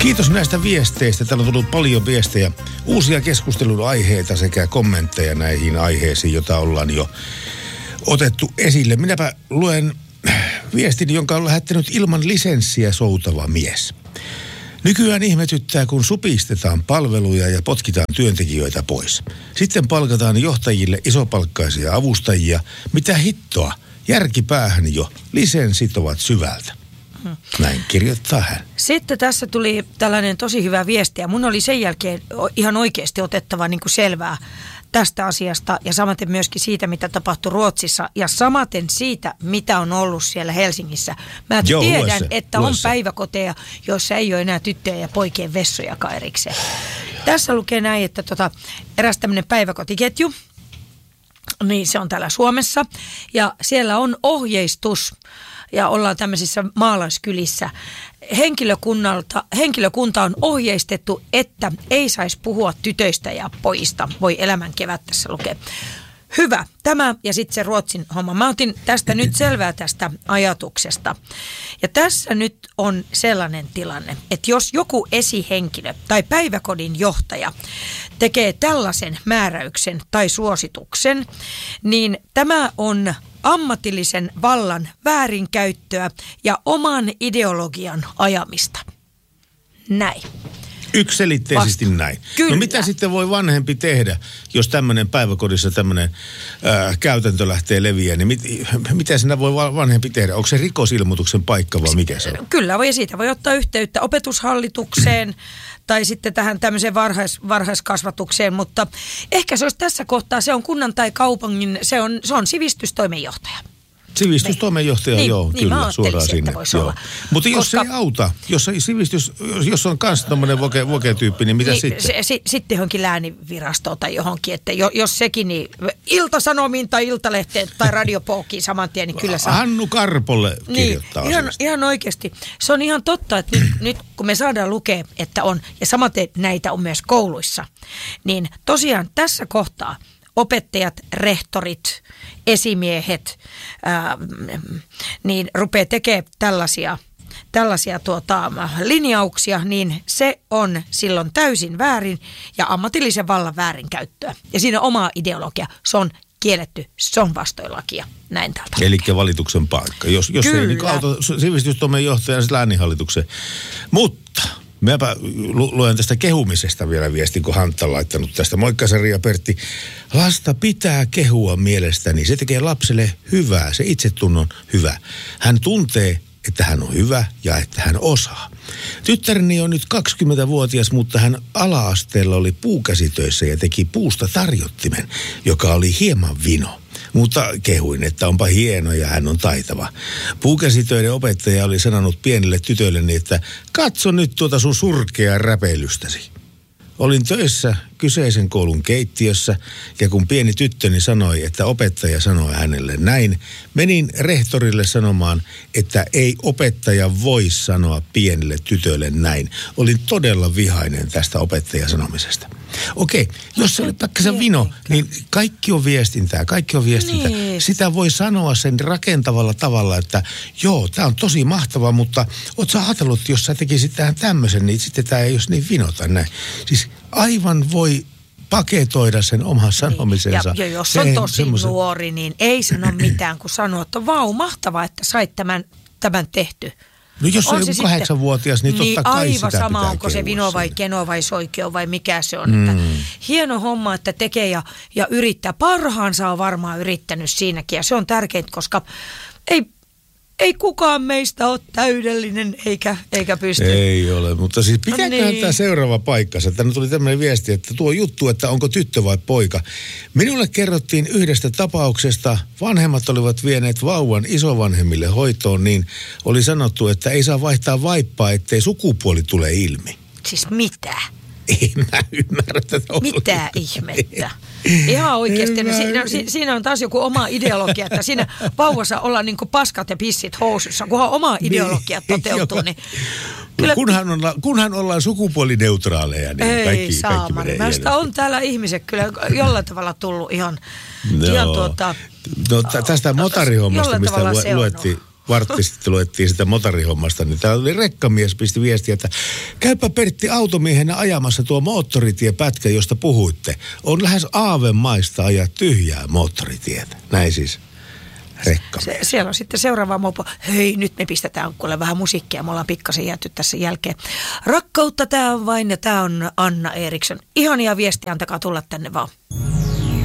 Kiitos näistä viesteistä. Täällä on tullut paljon viestejä, uusia keskustelun aiheita sekä kommentteja näihin aiheisiin, joita ollaan jo otettu esille. Minäpä luen viestin, jonka on lähettänyt ilman lisenssiä soutava mies. Nykyään ihmetyttää, kun supistetaan palveluja ja potkitaan työntekijöitä pois. Sitten palkataan johtajille isopalkkaisia avustajia. Mitä hittoa? Järkipäähän jo. Lisenssit ovat syvältä. Näin kirjoittaa hän. Sitten tässä tuli tällainen tosi hyvä viesti ja mun oli sen jälkeen ihan oikeasti otettava niin kuin selvää tästä asiasta ja samaten myöskin siitä, mitä tapahtui Ruotsissa ja samaten siitä, mitä on ollut siellä Helsingissä. Mä tiedän, että on päiväkoteja, joissa ei ole enää tyttöjen ja poikien vessojakaan erikseen. Tässä lukee näin, että eräs tämmöinen päiväkotiketju, niin se on täällä Suomessa ja siellä on ohjeistus ja ollaan tämmöisissä maalaiskylissä. Henkilökunta on ohjeistettu, että ei saisi puhua tytöistä ja pojista. Voi elämän kevät tässä lukee. Hyvä. Tämä ja sitten se Ruotsin homma. Mä otin tästä nyt selvää tästä ajatuksesta. Ja tässä nyt on sellainen tilanne, että jos joku esihenkilö tai päiväkodin johtaja tekee tällaisen määräyksen tai suosituksen, niin tämä on ammatillisen vallan väärinkäyttöä ja oman ideologian ajamista. Näin. Yksiselitteisesti näin. Kyllä. No mitä sitten voi vanhempi tehdä, jos tämmöinen päiväkodissa tämmöinen käytäntö lähtee leviämään, niin mitä siinä voi vanhempi tehdä? Onko se rikosilmoituksen paikka vai mikä se on? Kyllä, ja siitä voi ottaa yhteyttä opetushallitukseen tai sitten tähän tämmöiseen varhaiskasvatukseen, mutta ehkä se olisi tässä kohtaa, se on kunnan tai kaupungin, se on sivistystoimenjohtaja. Sivistystoimenjohtaja, niin, joo, niin, kyllä, suoraan sinne. Joo. Mutta jos se ei auta, jos on kanssa tämmöinen voke-tyyppi, niin mitä sitten? Sitten johonkin lääninvirastoon tai johonkin, että jos sekin, niin Ilta-Sanomiin tai Iltalehteen tai Radiopoukkiin saman tien, niin kyllä saa. Hannu Karpolle kirjoittaa asiasta. Ihan oikeasti. Se on ihan totta, että nyt kun me saadaan lukea, että on, ja samaten näitä on myös kouluissa, niin tosiaan tässä kohtaa opettajat, rehtorit, esimiehet, niin rupeaa tekemään tällaisia linjauksia, niin se on silloin täysin väärin ja ammatillisen vallan väärinkäyttöä. Ja siinä omaa ideologia, se on kielletty, se on vastoin lakia. Näin täältä. Eli valituksen paikka. Jos ei niin auta sivistystoimenjohtajan lääninhallituksen. Mutta mäpä luen tästä kehumisesta vielä viestin, kun Hantta on laittanut tästä. Moikka Sari ja Pertti. Lasta pitää kehua mielestäni. Se tekee lapselle hyvää. Se itsetunnon hyvä. Hän tuntee, että hän on hyvä ja että hän osaa. Tyttäreni on nyt 20-vuotias, mutta hän ala-asteella oli puukäsitöissä ja teki puusta tarjottimen, joka oli hieman vino. Mutta kehuin, että onpa hieno ja hän on taitava. Puukäsitöiden opettaja oli sanonut pienelle tytölleni, että katso nyt tuota sun surkeaa räpeilystäsi. Olin töissä kyseisen koulun keittiössä ja kun pieni tyttöni sanoi, että opettaja sanoi hänelle näin, menin rehtorille sanomaan, että ei opettaja voi sanoa pienelle tytölle näin. Olin todella vihainen tästä opettajan sanomisesta. Okei, jos se oli pakkasen vino, niin kaikki on viestintää, Niin. Sitä voi sanoa sen rakentavalla tavalla, että joo, tämä on tosi mahtavaa, mutta oot sä ajatellut, että jos sä tekisit tähän tämmöisen, niin sitten tämä ei olisi niin vinota näin. Siis aivan voi paketoida sen oman sanomisensa. Ja jos on tosi nuori, niin ei sano mitään, kun sanoo, että vau, mahtavaa, että sait tämän tehty. No jos on joku 8-vuotias, niin totta kai sitä pitää sama, onko se vino vai keno vai soikeo vai mikä se on. Että hieno homma, että tekee ja yrittää. Parhaansa on varmaan yrittänyt siinäkin ja se on tärkeintä, koska ei kukaan meistä ole täydellinen eikä pysty. Ei ole, mutta siis pitääköhän tämä seuraava paikkansa. Tänne tuli tämmöinen viesti, että tuo juttu, että onko tyttö vai poika. Minulle kerrottiin yhdestä tapauksesta. Vanhemmat olivat vieneet vauvan isovanhemmille hoitoon, niin oli sanottu, että ei saa vaihtaa vaippaa, ettei sukupuoli tule ilmi. Siis mitä? Ei mä ymmärrä tätä. Mitä ihmettä? Ihan oikeasti. Siinä on taas joku oma ideologia, että siinä vauvassa ollaan niin kuin paskat ja pissit housussa. Kunhan oma ideologia toteutuu, niin kyllä, kunhan ollaan sukupuolineutraaleja, niin kaikki menee hienosti. On täällä ihmiset kyllä jollain tavalla tullut ihan tästä motarihommasta, mistä luettiin vartti sitten luettiin sitä motorihommasta, niin täällä oli rekkamies pisti viestiä, että käypä Pertti automiehenä ajamassa tuo moottoritiepätkä, josta puhuitte. On lähes aavemaista ajaa tyhjää moottoritietä. Näin siis rekkamies. Siellä on sitten seuraava mopo. Hei, nyt me pistetään kuule vähän musiikkia. Me ollaan pikkasen jääty tässä jälkeen. Rakkautta tää on vain ja tää on Anna Eriksson. Ihania viestiä, antakaa tulla tänne vaan.